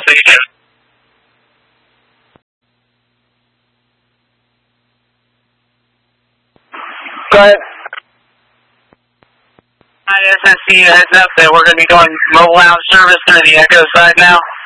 station. Go ahead. SSC, heads up that we're going to be doing mobile house service through the Echo side now.